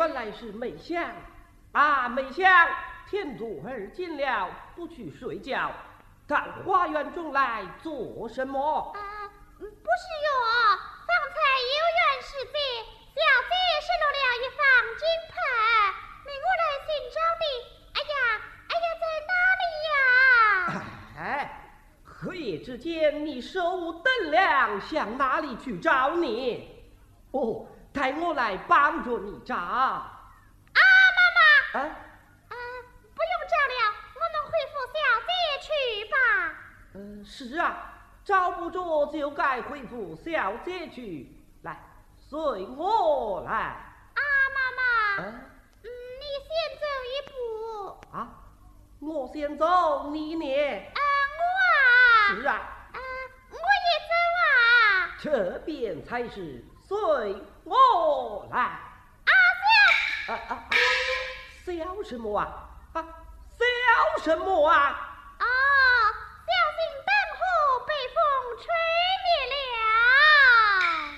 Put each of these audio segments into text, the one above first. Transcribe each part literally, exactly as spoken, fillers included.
原来是梅香啊，梅香，天都而今了，不去睡觉，到花园中来做什么？ 啊，不是哟，方才有缘是姐，小姐失落了一方金牌，命我来寻找你。哎呀，哎呀，在哪里呀？ 哎，何夜之间你手无灯亮，向哪里去找你？哦，待我来帮助你找。啊， 妈妈。 啊。 啊，不用找了，我们回府小姐去吧。 嗯、呃，是啊，找不着就该回府小姐去。来，随我来。 啊，妈妈。 啊、 嗯，你先走一步。 啊，我先走，你呢？ 啊，我啊。 是啊。 啊，我也走啊。 这边才是，随我来。 啊， 笑。啊啊啊！笑什么啊？啊，笑什么啊？ 哦，小心灯火被风吹灭了。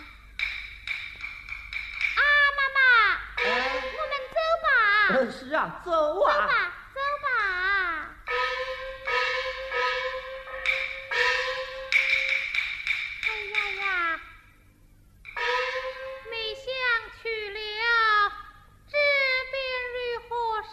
啊，妈妈， 啊、 我们走吧。 呃，是啊，走啊。 走吧。